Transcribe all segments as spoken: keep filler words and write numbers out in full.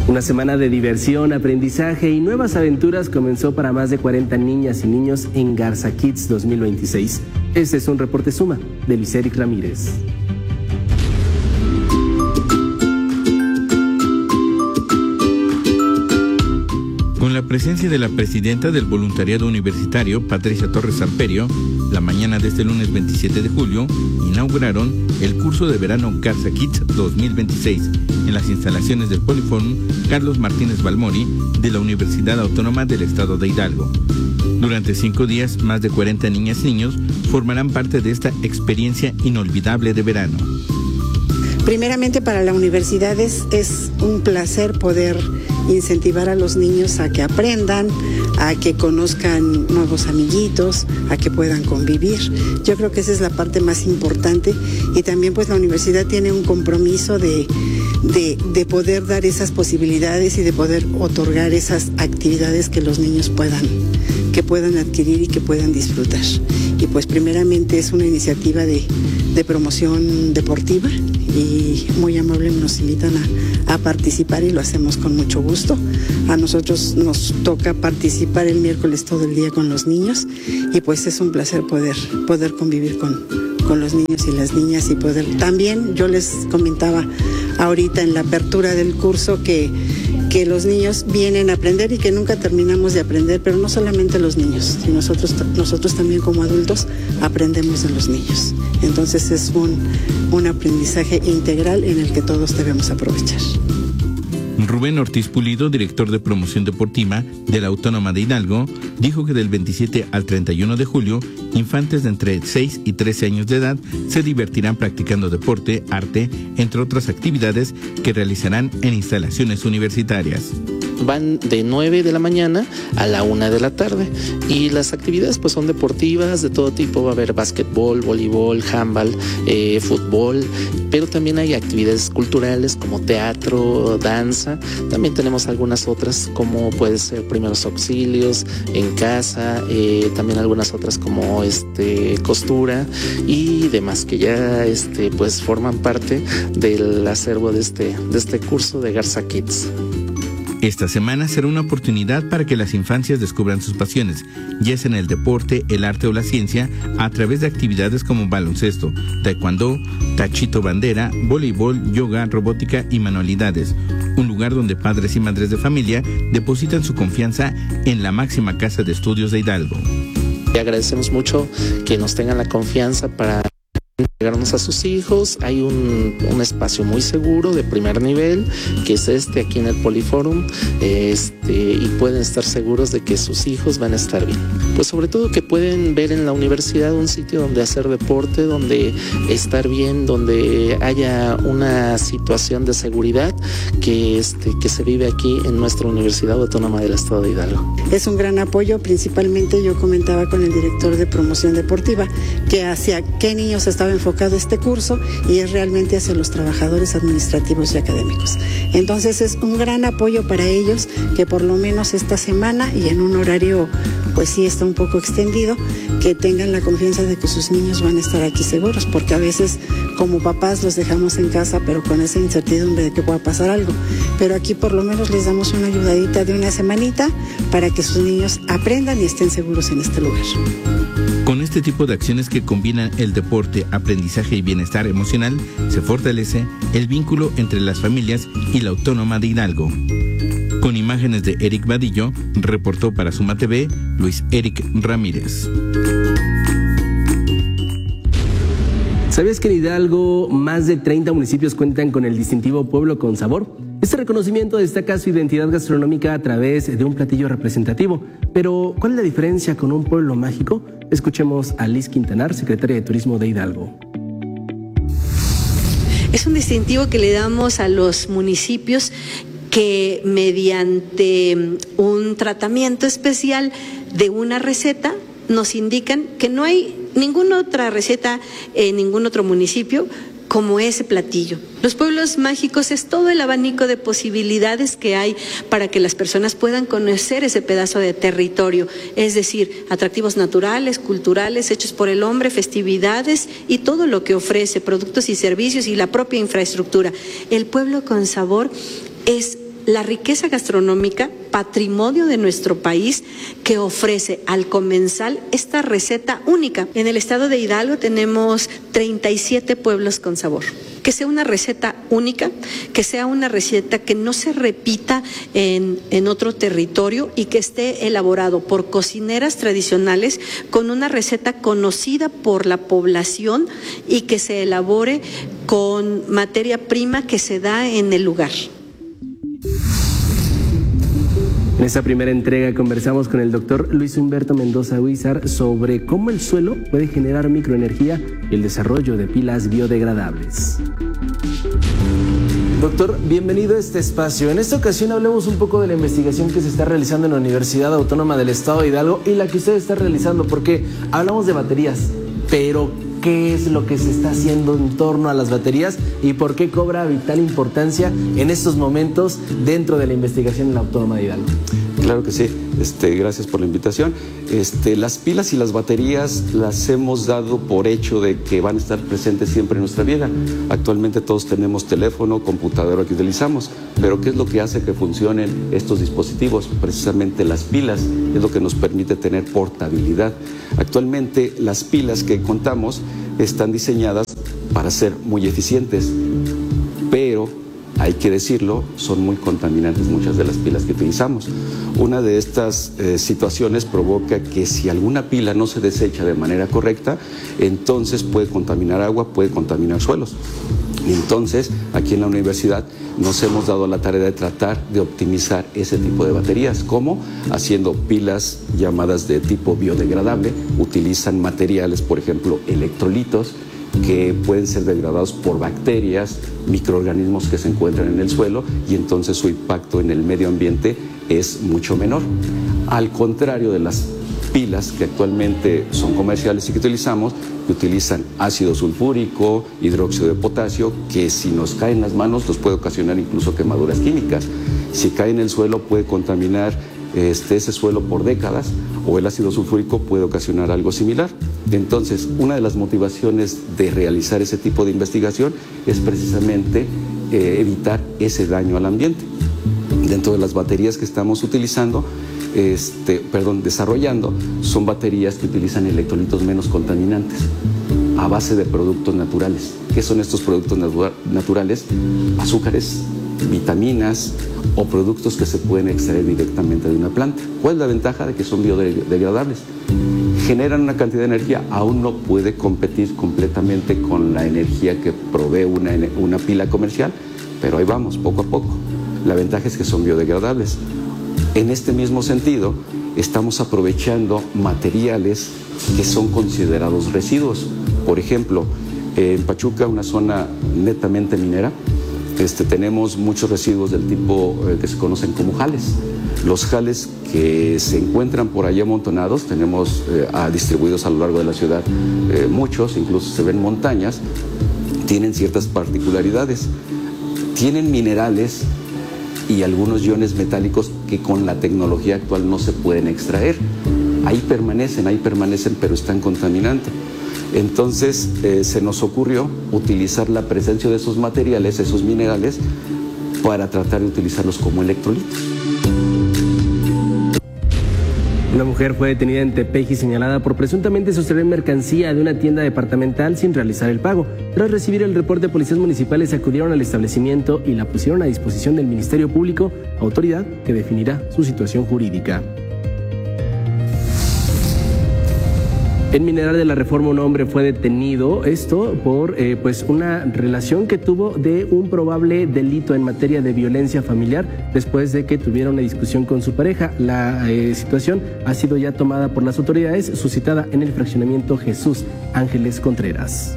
Una semana de diversión, aprendizaje y nuevas aventuras comenzó para más de cuarenta niñas y niños en Garza Kids dos mil veintiséis. Este es un reporte suma de Luis Eric Ramírez. Con la presencia de la presidenta del voluntariado universitario, Patricia Torres Samperio, la mañana de este lunes veintisiete de julio, inauguraron el curso de verano Garza Kids dos mil veintiséis en las instalaciones del Poliforum Carlos Martínez Balmori de la Universidad Autónoma del Estado de Hidalgo. Durante cinco días, más de cuarenta niñas y niños formarán parte de esta experiencia inolvidable de verano. Primeramente, para la universidad es, es un placer poder incentivar a los niños a que aprendan, a que conozcan nuevos amiguitos, a que puedan convivir. Yo creo que esa es la parte más importante, y también pues la universidad tiene un compromiso de, de, de poder dar esas posibilidades y de poder otorgar esas actividades que los niños puedan, que puedan adquirir y que puedan disfrutar. Y pues primeramente es una iniciativa de, de promoción deportiva, y muy amable nos invitan a, a participar, y lo hacemos con mucho gusto. A nosotros nos toca participar el miércoles todo el día con los niños, y pues es un placer poder, poder convivir con, con los niños y las niñas, y poder también, yo les comentaba ahorita en la apertura del curso que que los niños vienen a aprender y que nunca terminamos de aprender, pero no solamente los niños, sino nosotros, nosotros también como adultos aprendemos de los niños. Entonces es un, un aprendizaje integral en el que todos debemos aprovechar. Rubén Ortiz Pulido, director de promoción deportiva de la Autónoma de Hidalgo, dijo que del veintisiete al treinta y uno de julio, infantes de entre seis y trece años de edad se divertirán practicando deporte, arte, entre otras actividades que realizarán en instalaciones universitarias. Van de nueve de la mañana a la una de la tarde, y las actividades pues son deportivas de todo tipo. Va a haber básquetbol, voleibol, handball, eh, fútbol, pero también hay actividades culturales como teatro, danza. También tenemos algunas otras como puede ser primeros auxilios en casa, eh, también algunas otras como este costura y demás, que ya este pues forman parte del acervo de este de este curso de Garza Kids. Esta semana será una oportunidad para que las infancias descubran sus pasiones, ya sea en el deporte, el arte o la ciencia, a través de actividades como baloncesto, taekwondo, tachito bandera, voleibol, yoga, robótica y manualidades. Un lugar donde padres y madres de familia depositan su confianza en la máxima casa de estudios de Hidalgo. Y agradecemos mucho que nos tengan la confianza para entregarnos a sus hijos. Hay un, un espacio muy seguro de primer nivel, que es este aquí en el Poliforum, este, y pueden estar seguros de que sus hijos van a estar bien. Pues sobre todo que pueden ver en la universidad un sitio donde hacer deporte, donde estar bien, donde haya una situación de seguridad que, este, que se vive aquí en nuestra Universidad Autónoma del Estado de Hidalgo. Es un gran apoyo. Principalmente yo comentaba con el director de promoción deportiva que hacia qué niños estaba enfocado este curso, y es realmente hacia los trabajadores administrativos y académicos. Entonces es un gran apoyo para ellos que por lo menos esta semana, y en un horario pues sí está un poco extendido, que tengan la confianza de que sus niños van a estar aquí seguros, porque a veces como papás los dejamos en casa pero con esa incertidumbre de que pueda pasar algo, pero aquí por lo menos les damos una ayudadita de una semanita para que sus niños aprendan y estén seguros en este lugar. Con este tipo de acciones que combinan el deporte, aprendizaje y bienestar emocional, se fortalece el vínculo entre las familias y la Autónoma de Hidalgo. Con imágenes de Eric Vadillo, reportó para Suma T V, Luis Eric Ramírez. ¿Sabías que en Hidalgo más de treinta municipios cuentan con el distintivo Pueblo con Sabor? Este reconocimiento destaca su identidad gastronómica a través de un platillo representativo. Pero, ¿cuál es la diferencia con un pueblo mágico? Escuchemos a Liz Quintanar, secretaria de Turismo de Hidalgo. Es un distintivo que le damos a los municipios que mediante un tratamiento especial de una receta nos indican que no hay ninguna otra receta en ningún otro municipio como ese platillo. Los pueblos mágicos es todo el abanico de posibilidades que hay para que las personas puedan conocer ese pedazo de territorio, es decir, atractivos naturales, culturales, hechos por el hombre, festividades y todo lo que ofrece, productos y servicios y la propia infraestructura. El pueblo con sabor es la riqueza gastronómica, patrimonio de nuestro país, que ofrece al comensal esta receta única. En el estado de Hidalgo tenemos treinta y siete pueblos con sabor. Que sea una receta única, que sea una receta que no se repita en, en otro territorio y que esté elaborado por cocineras tradicionales con una receta conocida por la población y que se elabore con materia prima que se da en el lugar. En esta primera entrega conversamos con el doctor Luis Humberto Mendoza Huizar sobre cómo el suelo puede generar microenergía y el desarrollo de pilas biodegradables. Doctor, bienvenido a este espacio. En esta ocasión hablemos un poco de la investigación que se está realizando en la Universidad Autónoma del Estado de Hidalgo y la que usted está realizando, porque hablamos de baterías, pero ¿qué es lo que se está haciendo en torno a las baterías y por qué cobra vital importancia en estos momentos dentro de la investigación en la Autónoma de Hidalgo? Claro que sí, este, gracias por la invitación. Este, las pilas y las baterías las hemos dado por hecho de que van a estar presentes siempre en nuestra vida. Actualmente todos tenemos teléfono, computadora que utilizamos, pero ¿qué es lo que hace que funcionen estos dispositivos? Precisamente las pilas, es lo que nos permite tener portabilidad. Actualmente las pilas que contamos están diseñadas para ser muy eficientes, pero hay que decirlo, son muy contaminantes muchas de las pilas que utilizamos. Una de estas eh, situaciones provoca que si alguna pila no se desecha de manera correcta, entonces puede contaminar agua, puede contaminar suelos. Entonces, aquí en la universidad nos hemos dado la tarea de tratar de optimizar ese tipo de baterías. ¿Cómo? Haciendo pilas llamadas de tipo biodegradable, utilizan materiales, por ejemplo, electrolitos, que pueden ser degradados por bacterias, microorganismos que se encuentran en el suelo y entonces su impacto en el medio ambiente es mucho menor. Al contrario de las pilas que actualmente son comerciales y que utilizamos, que utilizan ácido sulfúrico, hidróxido de potasio, que si nos cae en las manos nos puede ocasionar incluso quemaduras químicas. Si cae en el suelo puede contaminar este, ese suelo por décadas, o el ácido sulfúrico puede ocasionar algo similar. Entonces, una de las motivaciones de realizar ese tipo de investigación es precisamente eh, evitar ese daño al ambiente. Dentro de las baterías que estamos utilizando, este, perdón, desarrollando, son baterías que utilizan electrolitos menos contaminantes a base de productos naturales. ¿Qué son estos productos natura- naturales? Azúcares, vitaminas o productos que se pueden extraer directamente de una planta. ¿Cuál es la ventaja? De que son biodegradables. Generan una cantidad de energía, aún no puede competir completamente con la energía que provee una, una pila comercial, pero ahí vamos, poco a poco. La ventaja es que son biodegradables. En este mismo sentido, estamos aprovechando materiales que son considerados residuos. Por ejemplo, en Pachuca, una zona netamente minera, Este, tenemos muchos residuos del tipo eh, que se conocen como jales. Los jales que se encuentran por allá amontonados, tenemos eh, a, distribuidos a lo largo de la ciudad eh, muchos, incluso se ven montañas, tienen ciertas particularidades. Tienen minerales y algunos iones metálicos que con la tecnología actual no se pueden extraer. Ahí permanecen, ahí permanecen, pero están contaminando. Entonces eh, se nos ocurrió utilizar la presencia de esos materiales, esos minerales, para tratar de utilizarlos como electrolitos. Una mujer fue detenida en Tepeji señalada por presuntamente sustraer mercancía de una tienda departamental sin realizar el pago. Tras recibir el reporte, policías municipales acudieron al establecimiento y la pusieron a disposición del Ministerio Público, autoridad que definirá su situación jurídica. En Mineral de la Reforma, un hombre fue detenido, esto por eh, pues una relación que tuvo de un probable delito en materia de violencia familiar después de que tuviera una discusión con su pareja. La eh, situación ha sido ya tomada por las autoridades, suscitada en el fraccionamiento Jesús Ángeles Contreras.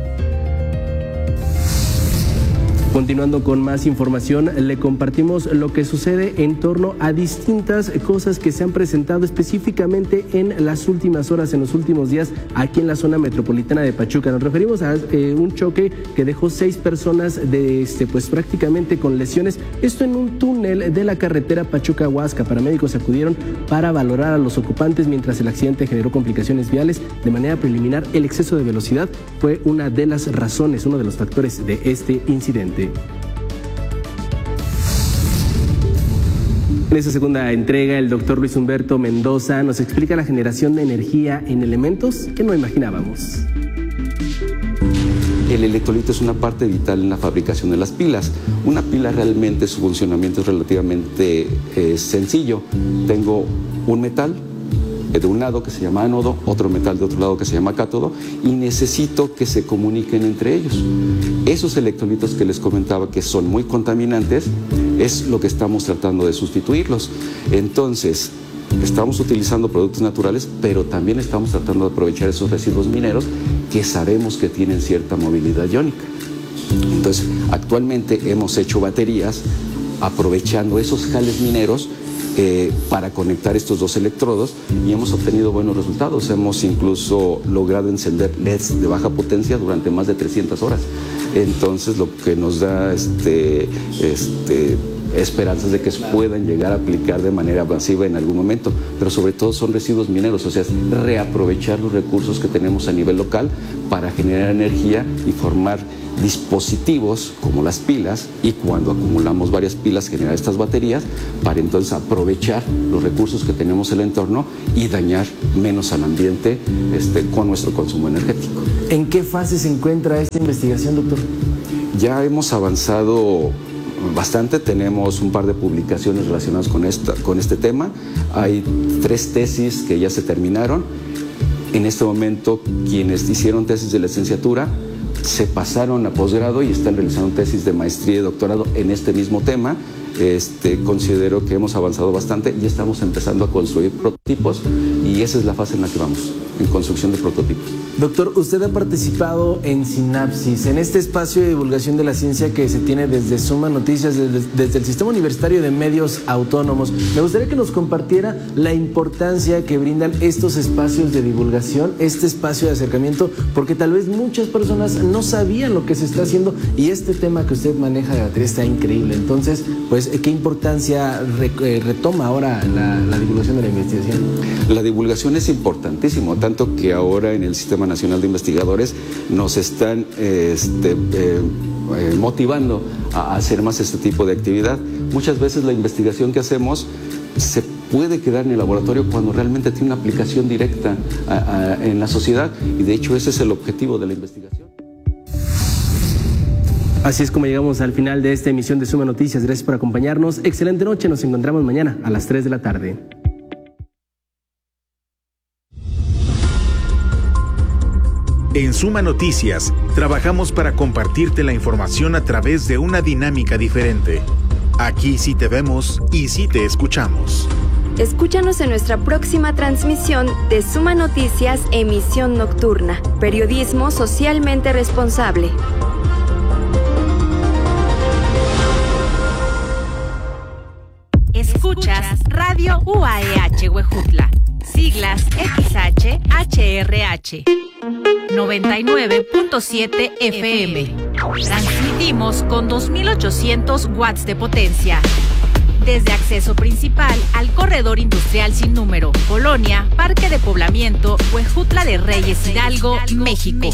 Continuando con más información, le compartimos lo que sucede en torno a distintas cosas que se han presentado específicamente en las últimas horas, en los últimos días, aquí en la zona metropolitana de Pachuca. Nos referimos a eh, un choque que dejó seis personas de este, pues prácticamente con lesiones. Esto en un túnel de la carretera Pachuca-Huasca. Paramédicos acudieron para valorar a los ocupantes mientras el accidente generó complicaciones viales. De manera preliminar, el exceso de velocidad fue una de las razones, uno de los factores de este incidente. En esta segunda entrega, el doctor Luis Humberto Mendoza nos explica la generación de energía en elementos que no imaginábamos. El electrolito es una parte vital en la fabricación de las pilas. Una pila realmente, su funcionamiento es relativamente eh, sencillo. Tengo un metal de un lado que se llama ánodo, otro metal de otro lado que se llama cátodo, y necesito que se comuniquen entre ellos. Esos electrolitos que les comentaba que son muy contaminantes, es lo que estamos tratando de sustituirlos. Entonces, estamos utilizando productos naturales, pero también estamos tratando de aprovechar esos residuos mineros que sabemos que tienen cierta movilidad iónica. Entonces, actualmente hemos hecho baterías aprovechando esos jales mineros eh, para conectar estos dos electrodos y hemos obtenido buenos resultados. Hemos incluso logrado encender L E Ds de baja potencia durante más de trescientas horas. Entonces, lo que nos da este, este, esperanzas de que puedan llegar a aplicar de manera masiva en algún momento, pero sobre todo son residuos mineros, o sea, es reaprovechar los recursos que tenemos a nivel local para generar energía y formar dispositivos como las pilas, y cuando acumulamos varias pilas generar estas baterías para entonces aprovechar los recursos que tenemos en el entorno y dañar menos al ambiente este, con nuestro consumo energético. ¿En qué fase se encuentra esta investigación, doctor? Ya hemos avanzado bastante, tenemos un par de publicaciones relacionadas con, esta, con este tema. Hay tres tesis que ya se terminaron. En este momento, quienes hicieron tesis de licenciatura se pasaron a posgrado y están realizando tesis de maestría y doctorado en este mismo tema. Este, considero que hemos avanzado bastante y estamos empezando a construir prototipos, y esa es la fase en la que vamos, en construcción de prototipos. Doctor, usted ha participado en Sinapsis, en este espacio de divulgación de la ciencia que se tiene desde Suma Noticias, desde, desde el Sistema Universitario de Medios Autónomos. Me gustaría que nos compartiera la importancia que brindan estos espacios de divulgación, este espacio de acercamiento, porque tal vez muchas personas no sabían lo que se está haciendo, y este tema que usted maneja de batería está increíble. Entonces, pues, ¿qué importancia re, eh, retoma ahora la, la divulgación de la investigación? La divulgación es importantísimo, tanto que ahora en el Sistema Nacional de Investigadores nos están este, eh, eh, motivando a hacer más este tipo de actividad. Muchas veces la investigación que hacemos se puede quedar en el laboratorio cuando realmente tiene una aplicación directa a, a, en la sociedad, y de hecho ese es el objetivo de la investigación. Así es como llegamos al final de esta emisión de Suma Noticias. Gracias por acompañarnos. Excelente noche. Nos encontramos mañana a las tres de la tarde. En Suma Noticias, trabajamos para compartirte la información a través de una dinámica diferente. Aquí sí te vemos y sí te escuchamos. Escúchanos en nuestra próxima transmisión de Suma Noticias, emisión nocturna. Periodismo socialmente responsable. Escuchas Radio U A E H Huejutla, siglas X H H R H, noventa y nueve punto siete F M. Transmitimos con dos mil ochocientos watts de potencia. Desde acceso principal al corredor industrial sin número, Colonia, Parque de Poblamiento, Huejutla de Reyes, Hidalgo, México.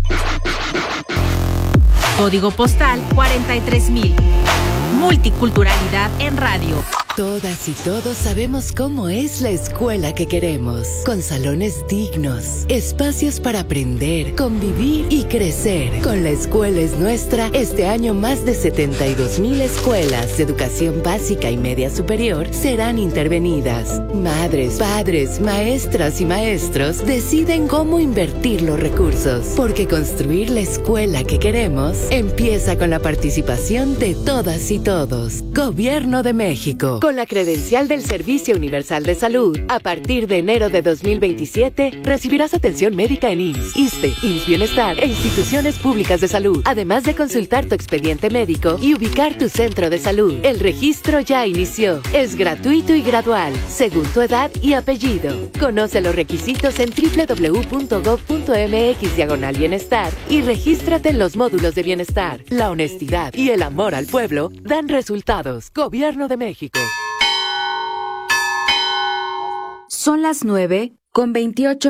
Código postal cuarenta y tres mil. Multiculturalidad en radio. Todas y todos sabemos cómo es la escuela que queremos, con salones dignos, espacios para aprender, convivir y crecer. Con La Escuela es Nuestra, este año más de setenta y dos mil escuelas de educación básica y media superior serán intervenidas. Madres, padres, maestras y maestros deciden cómo invertir los recursos, porque construir la escuela que queremos empieza con la participación de todas y todos. Gobierno de México. Con la credencial del Servicio Universal de Salud, a partir de enero de dos mil veintisiete, recibirás atención médica en I M S S, ISSSTE, I M S S Bienestar e instituciones públicas de salud, además de consultar tu expediente médico y ubicar tu centro de salud. El registro ya inició. Es gratuito y gradual, según tu edad y apellido. Conoce los requisitos en doble u doble u doble u punto gob punto eme equis diagonal bienestar y regístrate en los módulos de bienestar. La honestidad y el amor al pueblo dan resultados. Gobierno de México. Son las nueve con veintiocho